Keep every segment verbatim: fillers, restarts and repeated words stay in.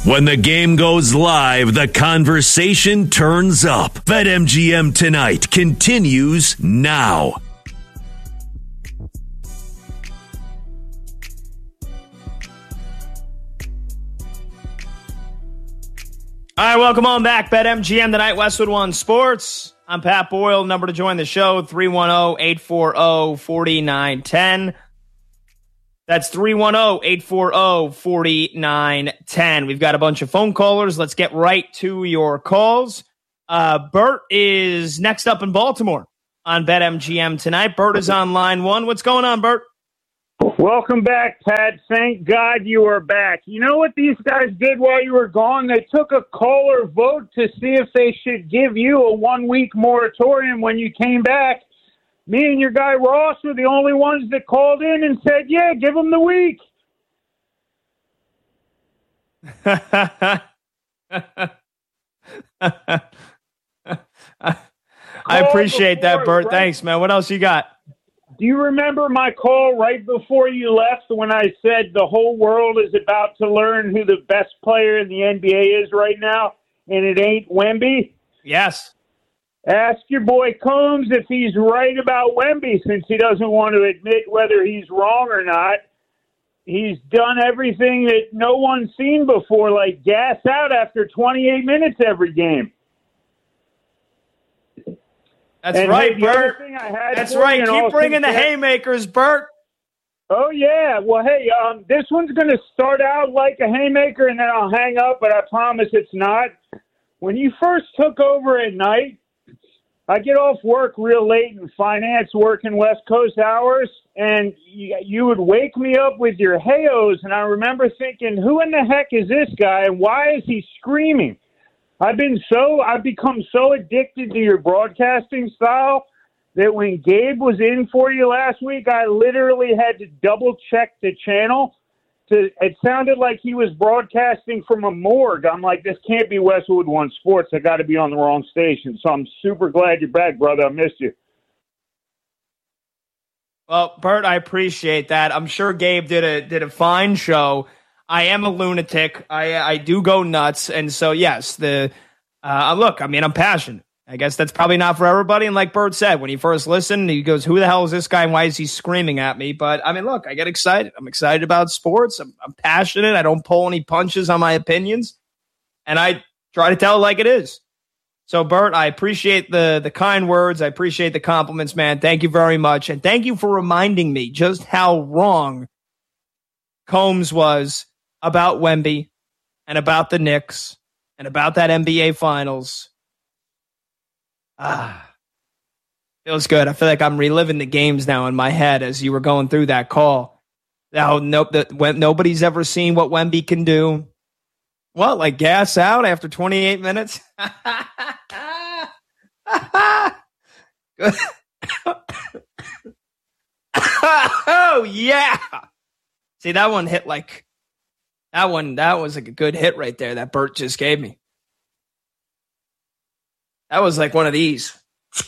When the game goes live, the conversation turns up. BetMGM Tonight continues now. All right, welcome on back. BetMGM Tonight, Westwood One Sports. I'm Pat Boyle. Number to join the show, three one zero, eight four zero, four nine one zero. That's three one zero, eight four zero, four nine one zero. We've got a bunch of phone callers. Let's get right to your calls. Uh, Bert is next up in Baltimore on BetMGM Tonight. Bert is on line one. What's going on, Bert? Welcome back, Pat. Thank God you are back. You know what these guys did while you were gone? They took a caller vote to see if they should give you a one-week moratorium when you came back. Me and your guy Ross were the only ones that called in and said, yeah, give him the week. I appreciate that, Bert. Right? Thanks, man. What else you got? Do you remember my call right before you left when I said the whole world is about to learn who the best player in the N B A is right now, and it ain't Wemby? Yes. Ask your boy Combs if he's right about Wemby, since he doesn't want to admit whether he's wrong or not. He's done everything that no one's seen before, like gas out after twenty-eight minutes every game. That's and right, hey, Bert. That's right. Keep bringing the haymakers, Bert. Oh, yeah. Well, hey, um, this one's going to start out like a haymaker, and then I'll hang up, but I promise it's not. When you first took over at night, I get off work real late in finance, working West Coast hours, and you, you would wake me up with your hey-ohs, and I remember thinking, who in the heck is this guy, and why is he screaming? I've been so, I've become so addicted to your broadcasting style that when Gabe was in for you last week, I literally had to double check the channel. To, it sounded like he was broadcasting from a morgue. I'm like, this can't be Westwood One Sports. I got to be on the wrong station. So I'm super glad you're back, brother. I missed you. Well, Bert, I appreciate that. I'm sure Gabe did a did a fine show. I am a lunatic. I I do go nuts, and so yes, the uh, look. I mean, I'm passionate. I guess that's probably not for everybody. And like Bert said, when he first listened, he goes, "Who the hell is this guy? And why is he screaming at me?" But I mean, look, I get excited. I'm excited about sports. I'm, I'm passionate. I don't pull any punches on my opinions, and I try to tell it like it is. So, Bert, I appreciate the the kind words. I appreciate the compliments, man. Thank you very much, and thank you for reminding me just how wrong Combs was about Wemby and about the Knicks and about that N B A Finals. Ah, feels good. I feel like I'm reliving the games now in my head as you were going through that call. Now, nope, that when nobody's ever seen what Wemby can do. What, like gas out after twenty-eight minutes? Oh yeah! See, that one hit like that one. That was like a good hit right there. That Bert just gave me. That was like one of these.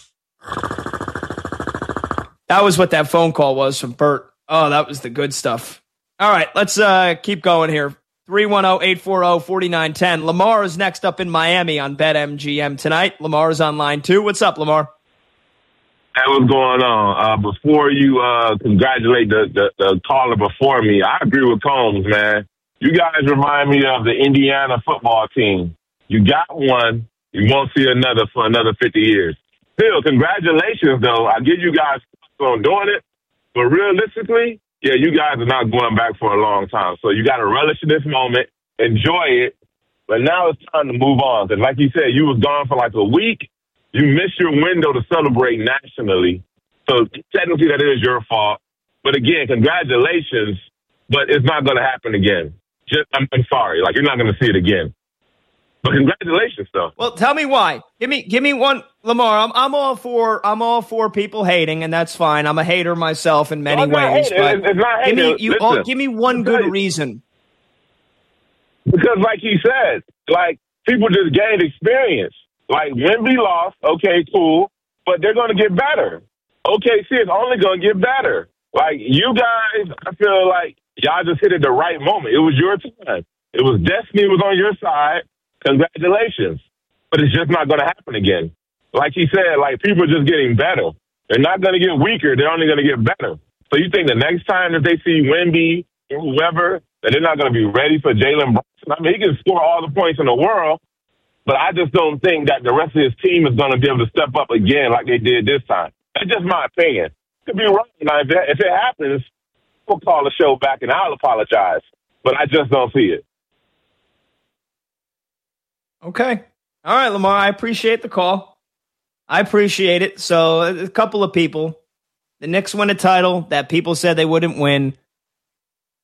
That was what that phone call was from Bert. Oh, that was the good stuff. All right, let's uh, keep going here. three one zero, eight four zero, four nine one zero. Lamar is next up in Miami on BetMGM Tonight. Lamar is on line two. What's up, Lamar? Hey, what's going on? Uh, before you uh, congratulate the, the, the caller before me, I agree with Combs, man. You guys remind me of the Indiana football team. You got one. You won't see another for another fifty years. Still, congratulations, though. I give you guys on doing it. But realistically, yeah, you guys are not going back for a long time. So you got to relish in this moment, enjoy it. But now it's time to move on. Because like you said, you was gone for like a week. You missed your window to celebrate nationally. So technically that is your fault. But again, congratulations. But it's not going to happen again. Just, I'm, I'm sorry. Like, you're not going to see it again. But congratulations, though. Well, tell me why. Give me, give me one, Lamar. I'm, I'm all for, I'm all for people hating, and that's fine. I'm a hater myself in many no, ways. Hating. But it's, it's not give hating. me, you, Listen, all, give me one good reason. Because, like he said, like people just gained experience. Like Wemby lost, okay, cool, but they're going to get better. O K C is only going to get better. Like you guys, I feel like y'all just hit at the right moment. It was your time. It was destiny was on your side. Congratulations. But it's just not going to happen again. Like he said, like people are just getting better. They're not going to get weaker. They're only going to get better. So you think the next time that they see Wemby or whoever, that they're not going to be ready for Jalen Brunson? I mean, he can score all the points in the world, but I just don't think that the rest of his team is going to be able to step up again like they did this time. That's just my opinion. Could be wrong. Now, if it, if it happens, we'll call the show back and I'll apologize. But I just don't see it. Okay. All right, Lamar, I appreciate the call. I appreciate it. So a couple of people, the Knicks win a title that people said they wouldn't win.